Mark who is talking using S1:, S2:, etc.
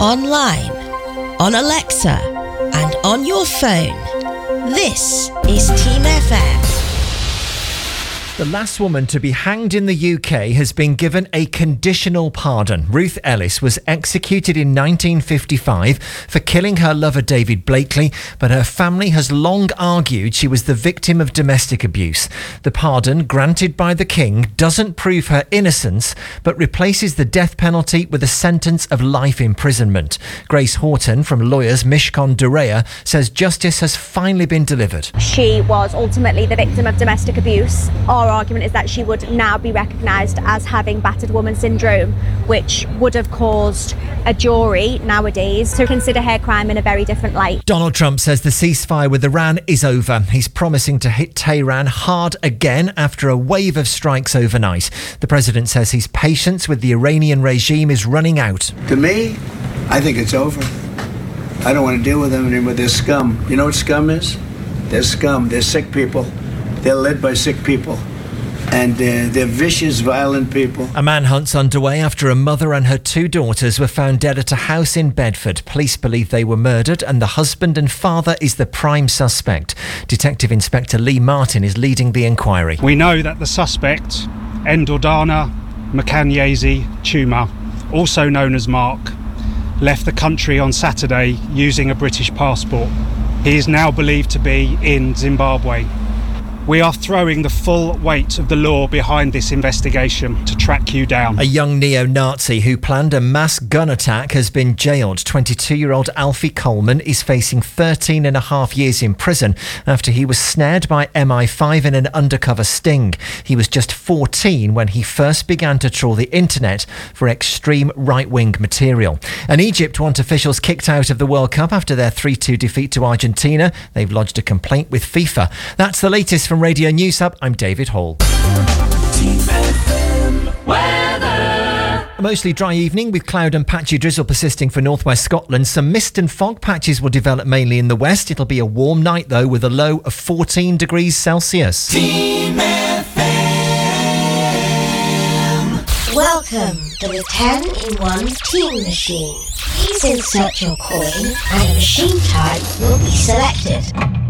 S1: online, on Alexa, and on your phone. This is Team FM.
S2: The last woman to be hanged in the UK has been given a conditional pardon. Ruth Ellis was executed in 1955 for killing her lover David Blakely, but her family has long argued she was the victim of domestic abuse. The pardon, granted by the King, doesn't prove her innocence, but replaces the death penalty with a sentence of life imprisonment. Grace Horton from lawyers Mishcon Durea says justice has finally been delivered.
S3: She was ultimately the victim of domestic abuse. Our argument is that she would now be recognised as having battered woman syndrome, which would have caused a jury nowadays to consider her crime in a very different light.
S2: Donald Trump says the ceasefire with Iran is over. He's promising to hit Tehran hard again after a wave of strikes overnight. The president says his patience with the Iranian regime is running out.
S4: To me, I think it's over. I don't want to deal with them anymore. They're scum. You know what scum is? They're scum. They're sick people. They're led by sick people. And they're vicious, violent people.
S2: A manhunt's underway after a mother and her two daughters were found dead at a house in Bedford. Police believe they were murdered and the husband and father is the prime suspect. Detective Inspector Lee Martin is leading the inquiry.
S5: We know that the suspect, Endordana Makanyezi Chuma, also known as Mark, left the country on Saturday using a British passport. He is now believed to be in Zimbabwe. We are throwing the full weight of the law behind this investigation to track you down.
S2: A young neo-Nazi who planned a mass gun attack has been jailed. 22-year-old Alfie Coleman is facing 13 and a half years in prison after he was snared by MI5 in an undercover sting. He was just 14 when he first began to trawl the internet for extreme right-wing material. And Egypt want officials kicked out of the World Cup after their 3-2 defeat to Argentina. They've lodged a complaint with FIFA. That's the latest from Radio News Hub. I'm David Hall. A mostly dry evening with cloud and patchy drizzle persisting for northwest Scotland. Some mist and fog patches will develop mainly in the west. It'll be a warm night though, with a low of 14 degrees Celsius.
S1: Team FM. Welcome to the 10-in-1 Team Machine. Please insert your coin and a machine type will be selected.